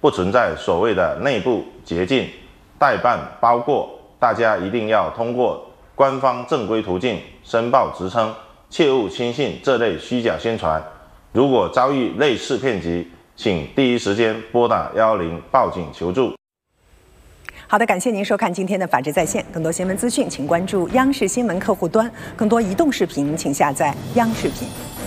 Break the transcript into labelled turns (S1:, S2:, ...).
S1: 不存在所谓的内部捷径、代办包过，大家一定要通过官方正规途径申报职称，切勿轻信这类虚假宣传。如果遭遇类似骗局，请第一时间拨打110报警求助。
S2: 好的，感谢您收看今天的《法治在线》，更多新闻资讯，请关注央视新闻客户端，更多移动视频，请下载央视频。